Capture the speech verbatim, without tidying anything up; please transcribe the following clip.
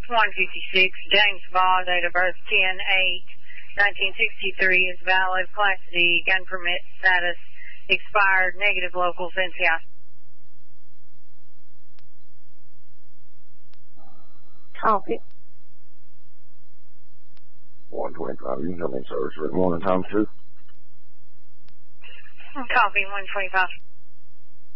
one fifty-six, James Baugh, date of birth ten eight nineteen sixty-three, is valid. Class D, gun permit status expired. Negative locals, N C I. Copy. one twenty-five, you can come in service at one and time two. Copy, one twenty-five.